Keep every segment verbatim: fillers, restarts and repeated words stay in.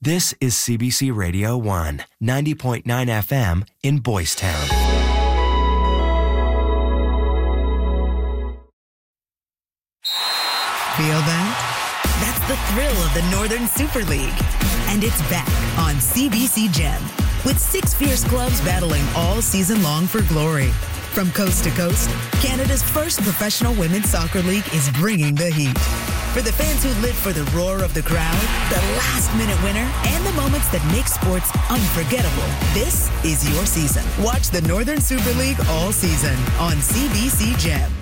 This is C B C Radio one, ninety point nine F M in Boys Town. Feel that? That's the thrill of the Northern Super League. And it's back on C B C Gem, with six fierce clubs battling all season long for glory. From coast to coast, Canada's first professional women's soccer league is bringing the heat. For the fans who live for the roar of the crowd, the last-minute winner, and the moments that make sports unforgettable, this is your season. Watch the Northern Super League all season on C B C Gem.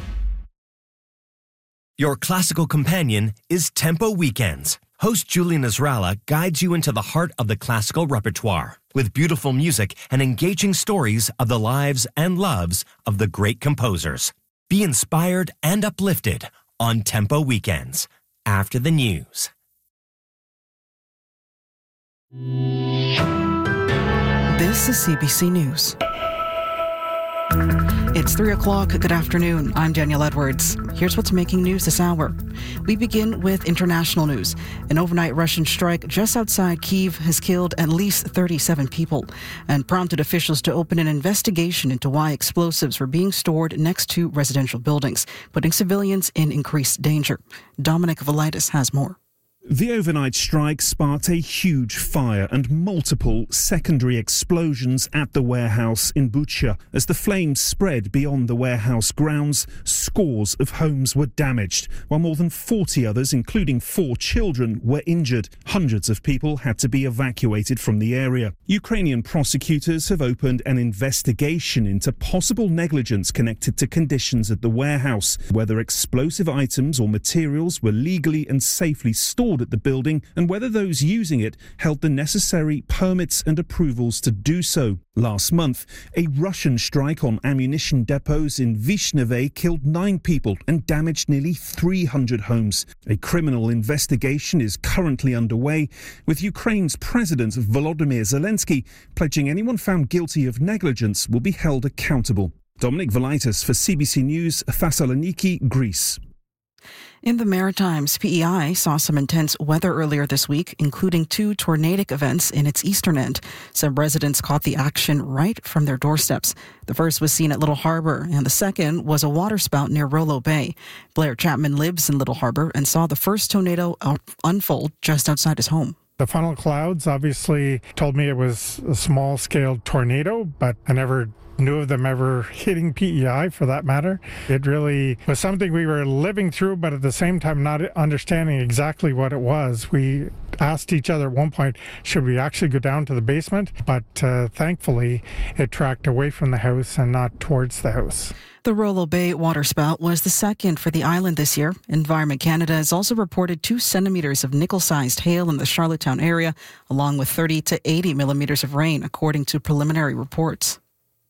Your classical companion is Tempo Weekends. Host Julie Nasrallah guides you into the heart of the classical repertoire with beautiful music and engaging stories of the lives and loves of the great composers. Be inspired and uplifted on Tempo Weekends. After the news. This is C B C News. It's three o'clock. Good afternoon. I'm Danielle Edwards. Here's what's making news this hour. We begin with international news. An overnight Russian strike just outside Kyiv has killed at least thirty-seven people and prompted officials to open an investigation into why explosives were being stored next to residential buildings, putting civilians in increased danger. Dominic Velitis has more. The overnight strike sparked a huge fire and multiple secondary explosions at the warehouse in Bucha. As the flames spread beyond the warehouse grounds, scores of homes were damaged, while more than forty others, including four children, were injured. Hundreds of people had to be evacuated from the area. Ukrainian prosecutors have opened an investigation into possible negligence connected to conditions at the warehouse, whether explosive items or materials were legally and safely stored at the building, and whether those using it held the necessary permits and approvals to do so. Last month, a Russian strike on ammunition depots in Vishneve killed nine people and damaged nearly three hundred homes. A criminal investigation is currently underway, with Ukraine's President Volodymyr Zelensky pledging anyone found guilty of negligence will be held accountable. Dominic Velitis for C B C News, Thessaloniki, Greece. In the Maritimes, P E I saw some intense weather earlier this week, including two tornadic events in its eastern end. Some residents caught the action right from their doorsteps. The first was seen at Little Harbour, and the second was a waterspout near Rollo Bay. Blair Chapman lives in Little Harbour and saw the first tornado unfold just outside his home. The funnel clouds obviously told me it was a small-scale tornado, but I never knew of them ever hitting P E I, for that matter. It really was something we were living through, but at the same time not understanding exactly what it was. We asked each other at one point, should we actually go down to the basement? But uh, thankfully, it tracked away from the house and not towards the house. The Rollo Bay waterspout was the second for the island this year. Environment Canada has also reported two centimetres of nickel-sized hail in the Charlottetown area, along with thirty to eighty millimetres of rain, according to preliminary reports.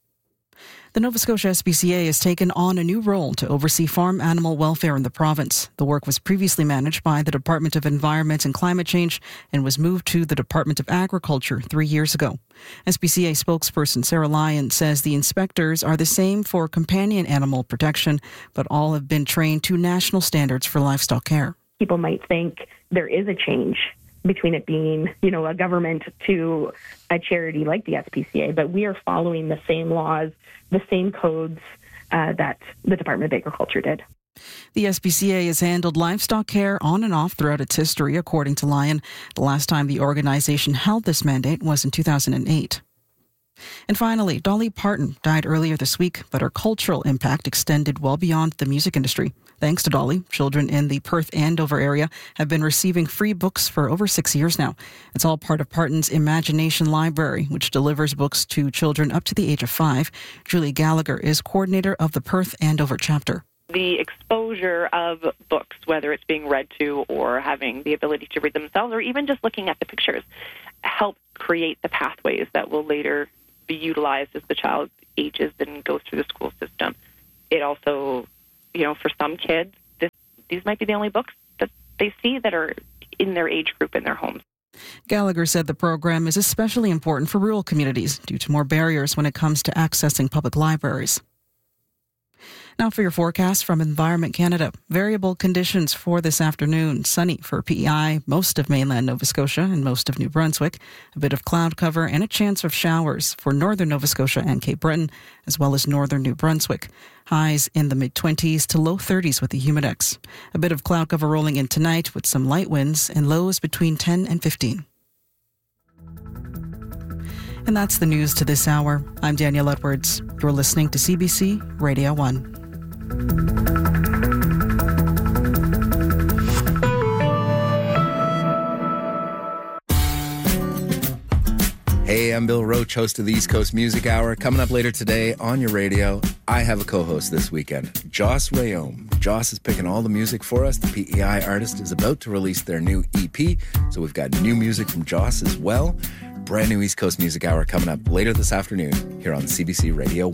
The Nova Scotia S P C A has taken on a new role to oversee farm animal welfare in the province. The work was previously managed by the Department of Environment and Climate Change and was moved to the Department of Agriculture three years ago. S P C A spokesperson Sarah Lyon says the inspectors are the same for companion animal protection, but all have been trained to national standards for livestock care. People might think there is a change between it being, you know, a government to a charity like the S P C A, but we are following the same laws, the same codes uh, that the Department of Agriculture did. The S P C A has handled livestock care on and off throughout its history, according to Lyon. The last time the organization held this mandate was in two thousand eight. And finally, Dolly Parton died earlier this week, but her cultural impact extended well beyond the music industry. Thanks to Dolly, children in the Perth-Andover area have been receiving free books for over six years now. It's all part of Parton's Imagination Library, which delivers books to children up to the age of five. Julie Gallagher is coordinator of the Perth-Andover chapter. The exposure of books, whether it's being read to or having the ability to read themselves, or even just looking at the pictures, help create the pathways that will later be utilized as the child ages and goes through the school system. It also, you know, for some kids, this, these might be the only books that they see that are in their age group in their homes. Gallagher said the program is especially important for rural communities due to more barriers when it comes to accessing public libraries. Now for your forecast from Environment Canada. Variable conditions for this afternoon. Sunny for P E I, most of mainland Nova Scotia and most of New Brunswick. A bit of cloud cover and a chance of showers for northern Nova Scotia and Cape Breton, as well as northern New Brunswick. Highs in the mid-twenties to low thirties with the humidex. A bit of cloud cover rolling in tonight with some light winds and lows between ten and fifteen. And that's the news to this hour. I'm Danielle Edwards. You're listening to C B C Radio one. Hey, I'm Bill Roach, host of the East Coast Music Hour. Coming up later today on your radio, I have a co-host this weekend, Joss Rayom. Joss is picking all the music for us. The P E I artist is about to release their new E P, so we've got new music from Joss as well. Brand new East Coast Music Hour coming up later this afternoon here on C B C Radio